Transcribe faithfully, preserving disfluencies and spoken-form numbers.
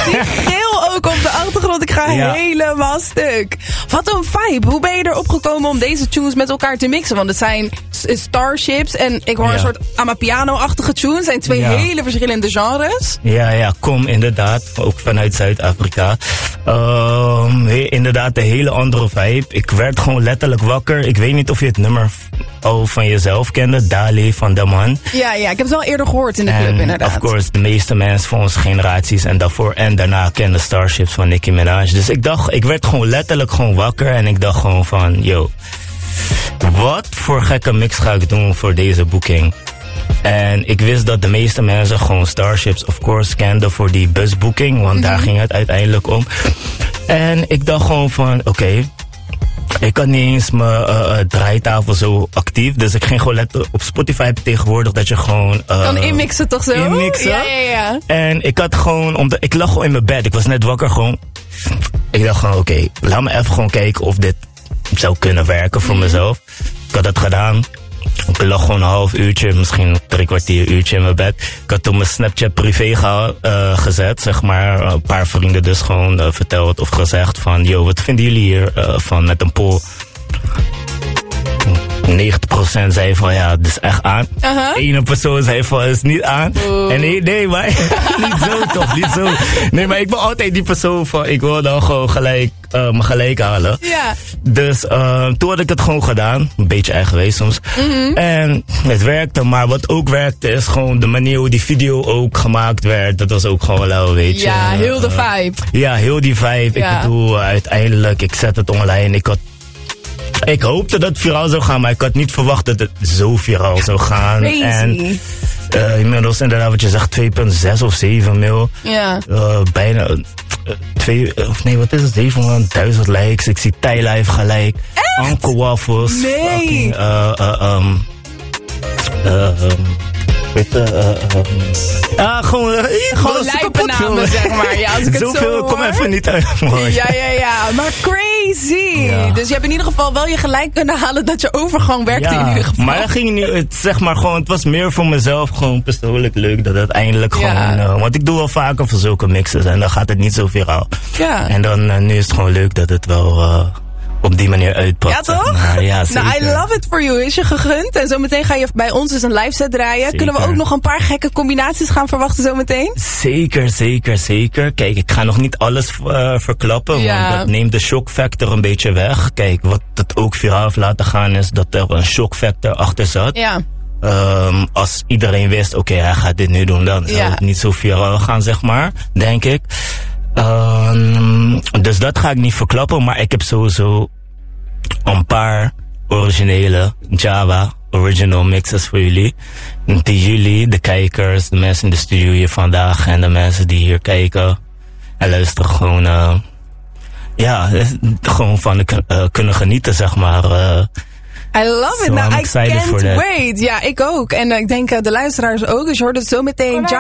zie geel ook op de achtergrond. Ik ga ja. helemaal stuk. Wat een vibe. Hoe ben je erop gekomen om deze tunes met elkaar te mixen? Want het zijn starships en ik hoor ja. een soort Amapiano-achtige tunes. Het zijn twee ja. hele verschillende genres. Ja, ja, kom inderdaad. Ook vanuit Zuid-Afrika. Um, he, inderdaad, een hele andere vibe. Ik werd gewoon letterlijk wakker. Ik weet niet of je het nummer al van jezelf kende. Dali van De Man. Ja, ja, ik heb het wel eerder gehoord in de club, en inderdaad. Of course, de meeste mensen van onze generaties en daarvoor en daarna kenden Starships van Nicki Minaj. Dus ik dacht, ik werd gewoon letterlijk gewoon wakker en ik dacht gewoon van, yo, wat voor gekke mix ga ik doen voor deze boeking? En ik wist dat de meeste mensen gewoon Starships, of course, kenden voor die busboeking, want mm-hmm. daar ging het uiteindelijk om. En ik dacht gewoon van, oké, okay, ik had niet eens mijn uh, uh, draaitafel zo actief, dus ik ging gewoon letten op Spotify tegenwoordig dat je gewoon Uh, kan inmixen toch zo? Inmixen. Ja, ja, ja. En ik had gewoon, omdat ik lag gewoon in mijn bed, ik was net wakker gewoon. Ik dacht gewoon, oké, okay, laat me even gewoon kijken of dit zou kunnen werken voor mm-hmm. mezelf. Ik had het gedaan. Ik lag gewoon een half uurtje, misschien drie kwartier uurtje in mijn bed. Ik had toen mijn Snapchat privé ge, uh, gezet, zeg maar. Een paar vrienden dus gewoon uh, verteld of gezegd van, yo, wat vinden jullie hier uh, van met een poll? negentig procent zei van, ja, het is echt aan. Uh-huh. Ene persoon zei van, het is niet aan. Oeh. En nee, nee, maar niet zo toch, niet zo. Nee, maar ik ben altijd die persoon van, ik wil dan gewoon gelijk, uh, me gelijk halen. Ja. Dus uh, toen had ik het gewoon gedaan. Een beetje eigenwijs soms. Mm-hmm. En het werkte, maar wat ook werkte is gewoon de manier hoe die video ook gemaakt werd. Dat was ook gewoon wel, weet je. Ja, heel de vibe. Uh, ja, heel die vibe. Ja. Ik bedoel, uh, uiteindelijk, ik zet het online. Ik had Ik hoopte dat het viraal zou gaan, maar ik had niet verwacht dat het zo viraal zou gaan. Crazy. En uh, inmiddels inderdaad wat je zegt, twee komma zes of zeven mil. Ja. Uh, bijna uh, twee, of nee, wat is het? zevenhonderdduizend likes. Ik zie Thai Life gelijk. Echt? Uncle Waffles. Nee. Fucking, uh, uh, um, uh, um, weet je, uh, um, ja, gewoon, uh, gewoon lijpennamen, zeg maar. Ja, als ik het Zoveel, zo hoor. kom even niet uit. Ja, ja, ja. Maar crazy. Ja. Dus je hebt in ieder geval wel je gelijk kunnen halen dat je overgang werkte ja, in ieder geval. Maar dat ging niet, het, zeg maar gewoon, het was meer voor mezelf gewoon persoonlijk leuk dat het eindelijk ja. gewoon, uh, want ik doe wel vaker voor zulke mixes en dan gaat het niet zo viraal. Ja. En dan, uh, nu is het gewoon leuk dat het wel Uh, op die manier uitpakt. Ja, toch? Maar. Ja, zeker. Nou, I love it for you. Is je gegund. En zometeen ga je bij ons dus een live set draaien. Zeker. Kunnen we ook nog een paar gekke combinaties gaan verwachten zometeen? Zeker, zeker, zeker. Kijk, ik ga nog niet alles uh, verklappen, ja. want dat neemt de shock factor een beetje weg. Kijk, wat het ook viraal heeft laten gaan is dat er een shock factor achter zat. Ja. Um, als iedereen wist, oké, okay, hij gaat dit nu doen, dan zou ja. het niet zo viraal gaan, zeg maar, denk ik. Um, dus dat ga ik niet verklappen, maar ik heb sowieso een paar originele Java original mixes voor jullie. Die jullie, de kijkers, de mensen in de studio hier vandaag en de mensen die hier kijken en luisteren gewoon, uh, ja, gewoon van de, uh, kunnen genieten, zeg maar. Uh, I love it. so nou, I'm I can't for that. wait. Ja, ik ook. En uh, ik denk uh, de luisteraars ook. Dus je hoort het zo meteen.